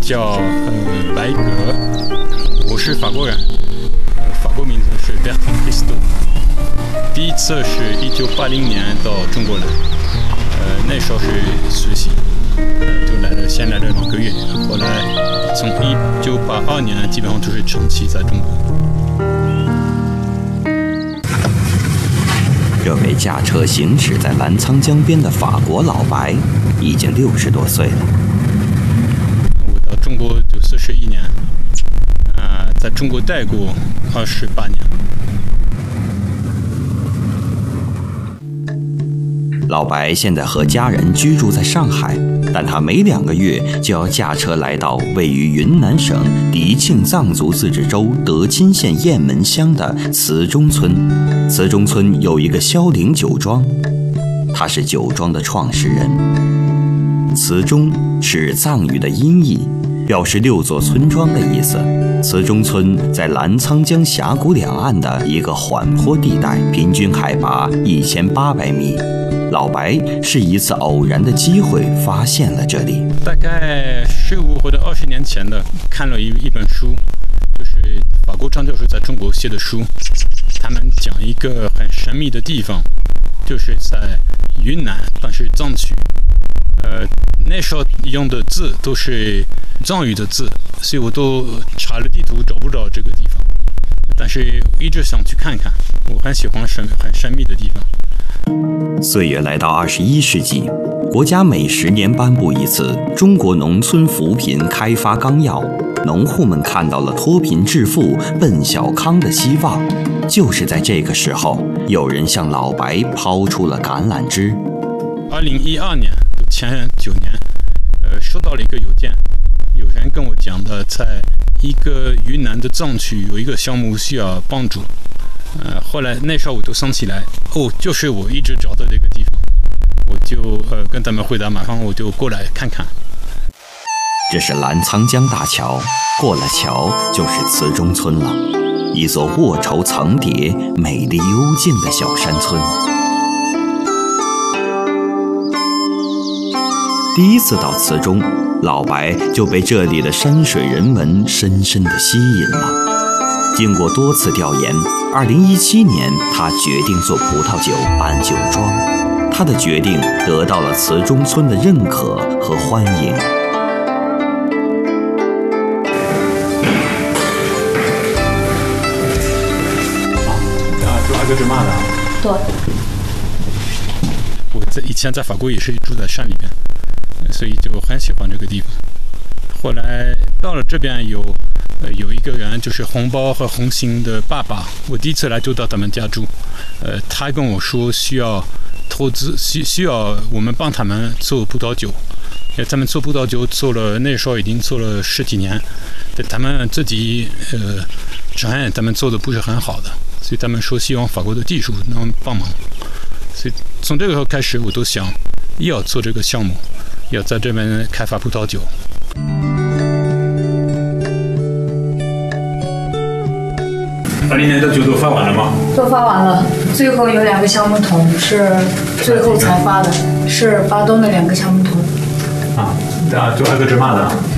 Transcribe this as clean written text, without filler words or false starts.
叫白格，我是法国人，法国名字是 Bertrand Christo。第一次是1980年到中国来，那时候是实习，就来了，先来了2个月，后来从1982年基本上就是长期在中国。 这位驾车行驶在澜沧江边的法国老白，已经60多岁了。 我到中国就41年，在中国待过28年。 老白现在和家人居住在上海，但他每2个月就要驾车来到位于云南省迪庆藏族自治州德钦县雁门乡的慈中村。慈中村有一个萧陵酒庄，他是酒庄的创始人。慈中是藏语的音译，表示6座村庄的意思。慈中村在澜沧江峡谷两岸的一个缓坡地带，平均海拔1800米。老白是一次偶然的机会发现了这里。 大概15或者20年前的，看了一本书，就是法国传教士在中国写的书，他们讲一个很神秘的地方，就是在云南，但是藏区。那时候用的字都是藏语的字，所以我都查了地图找不着这个地方，但是一直想去看看，我很喜欢很神秘的地方。 岁月来到21世纪，国家每10年颁布一次《中国农村扶贫开发纲要》，农户们看到了脱贫致富、奔小康的希望。就是在这个时候，有人向老白抛出了橄榄枝。 2012年，前9年，收到了一个邮件，有人跟我讲的，在一个云南的藏区有一个项目需要帮助。后来那时候我就想起来，就是我一直找的这个地方，我就跟他们回答，马上我就过来看看。 这是澜沧江大桥，过了桥就是慈中村了，一座卧绸层叠、美丽幽静的小山村。第一次到慈中，老白就被这里的山水人文深深地吸引了。经过多次调研，2017年他决定做葡萄酒办酒庄。他的决定得到了慈中村的认可和欢迎。 住阿格芝玛的。 对。 我以前在法国也是住在山里边，所以就很喜欢这个地方。后来到了这边有一个人，就是红包和红星的爸爸，我第一次来就到他们家住，他跟我说需要投资，需要我们帮他们做葡萄酒，他们做葡萄酒做了，那时候已经做了10几年，但他们自己承认他们做的不是很好的，所以他们说希望法国的技术能帮忙，所以从这个时候开始，我都想要做这个项目，要在这边开发葡萄酒。 20年的酒都发完了吗？ 都发完了，最后有2个橡木桶是最后才发的，是巴东的2个橡木桶。 就阿格芝玛的。